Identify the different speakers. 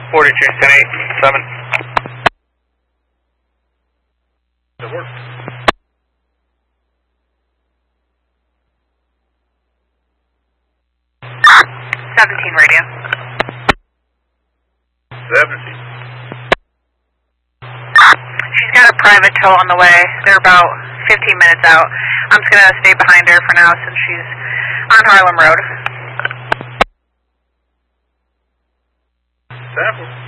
Speaker 1: 42, 10-8, 7. It works.
Speaker 2: 17 radio.
Speaker 1: 17.
Speaker 2: She's got a private tow on the way. They're about 15 minutes out. I'm just going to stay behind her for now since she's on Harlem Road.
Speaker 1: Sample.